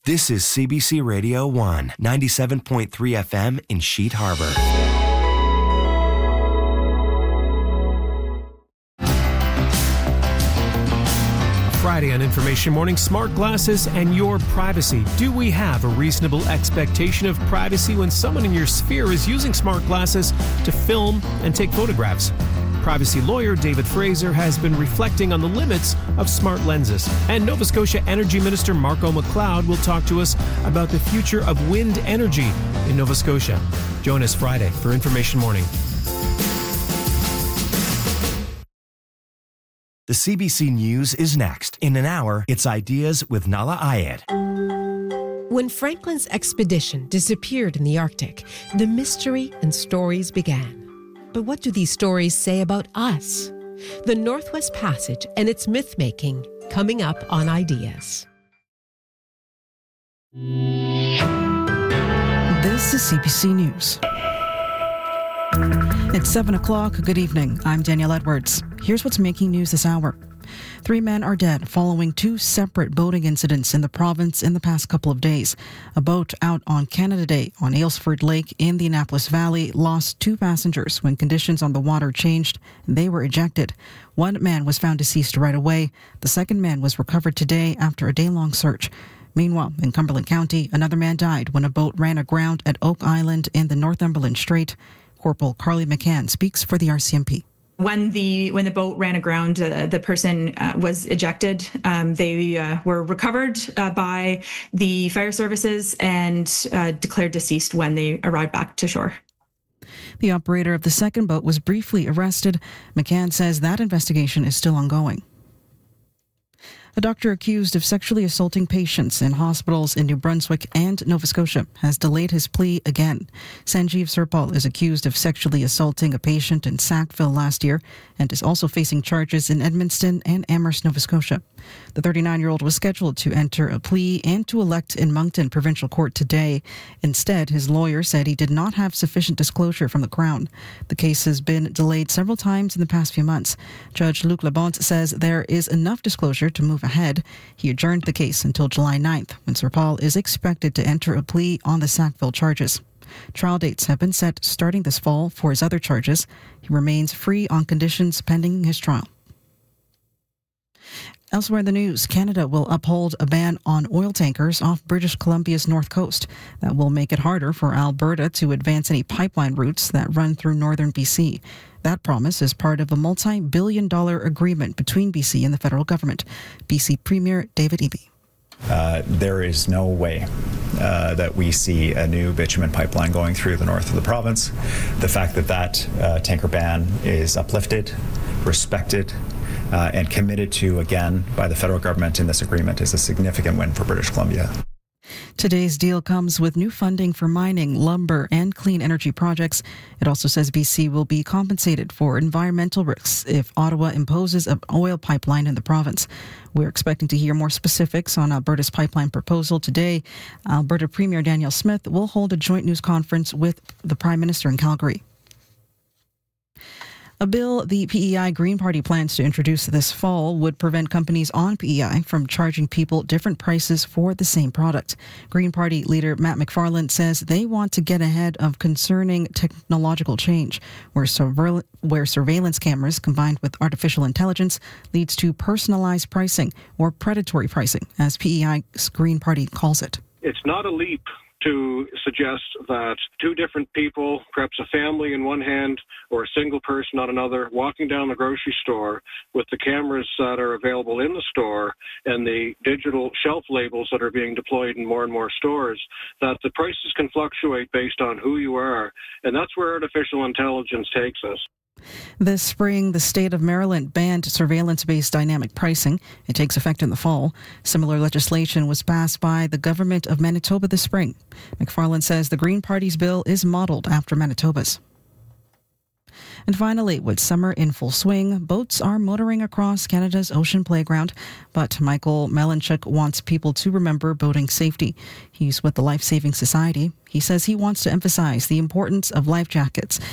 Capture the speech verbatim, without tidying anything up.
This is C B C Radio one, ninety-seven point three F M in Sheet Harbor. Friday on Information Morning, smart glasses and your privacy. Do we have a reasonable expectation of privacy when someone in your sphere is using smart glasses to film and take photographs? Privacy lawyer David Fraser has been reflecting on the limits of smart lenses. And Nova Scotia Energy Minister Marco McLeod will talk to us about the future of wind energy in Nova Scotia. Join us Friday for Information Morning. The C B C News is next. In an hour, it's Ideas with Nahlah Ayed. When Franklin's expedition disappeared in the Arctic, the mystery and stories began. But what do these stories say about us? The Northwest Passage and its myth-making, coming up on Ideas. This is C B C News. It's seven o'clock. Good evening. I'm Danielle Edwards. Here's what's making news this hour. Three men are dead following two separate boating incidents in the province in the past couple of days. A boat out on Canada Day on Aylesford Lake in the Annapolis Valley lost two passengers when conditions on the water changed and they were ejected. One man was found deceased right away. The second man was recovered today after a day-long search. Meanwhile, in Cumberland County, another man died when a boat ran aground at Oak Island in the Northumberland Strait. Corporal Carly McCann speaks for the R C M P. When the when the boat ran aground, uh, the person uh, was ejected. Um, they uh, were recovered uh, by the fire services and uh, declared deceased when they arrived back to shore. The operator of the second boat was briefly arrested. McCann says that investigation is still ongoing. A doctor accused of sexually assaulting patients in hospitals in New Brunswick and Nova Scotia has delayed his plea again. Sanjeev Sirpal is accused of sexually assaulting a patient in Sackville last year and is also facing charges in Edmundston and Amherst, Nova Scotia. The thirty-nine-year-old was scheduled to enter a plea and to elect in Moncton Provincial Court today. Instead, his lawyer said he did not have sufficient disclosure from the Crown. The case has been delayed several times in the past few months. Judge Luc Labonte says there is enough disclosure to move ahead. He adjourned the case until July ninth, when Sirpal is expected to enter a plea on the Sackville charges. Trial dates have been set starting this fall for his other charges. He remains free on conditions pending his trial. Elsewhere in the news, Canada will uphold a ban on oil tankers off British Columbia's north coast. That will make it harder for Alberta to advance any pipeline routes that run through northern B C. That promise is part of a multi-billion dollar agreement between B C and the federal government. B C Premier David Eby. Uh, there is no way uh, that we see a new bitumen pipeline going through the north of the province. The fact that that uh, tanker ban is uplifted, respected, Uh, and committed to again by the federal government in this agreement is a significant win for British Columbia. Today's deal comes with new funding for mining, lumber, and clean energy projects. It also says B C will be compensated for environmental risks if Ottawa imposes an oil pipeline in the province. We're expecting to hear more specifics on Alberta's pipeline proposal today. Alberta Premier Danielle Smith will hold a joint news conference with the Prime Minister in Calgary. A bill the P E I Green Party plans to introduce this fall would prevent companies on P E I from charging people different prices for the same product. Green Party leader Matt McFarland says they want to get ahead of concerning technological change, where, surveil- where surveillance cameras combined with artificial intelligence leads to personalized pricing, or predatory pricing, as P E I's Green Party calls it. It's not a leap to suggest that two different people, perhaps a family in one hand or a single person on another, walking down the grocery store with the cameras that are available in the store and the digital shelf labels that are being deployed in more and more stores, that the prices can fluctuate based on who you are. And that's where artificial intelligence takes us. This spring, the state of Maryland banned surveillance-based dynamic pricing. It takes effect in the fall. Similar legislation was passed by the government of Manitoba this spring. McFarland says the Green Party's bill is modeled after Manitoba's. And finally, with summer in full swing, boats are motoring across Canada's ocean playground. But Michael Melanchuk wants people to remember boating safety. He's with the Life Saving Society. He says he wants to emphasize the importance of life jackets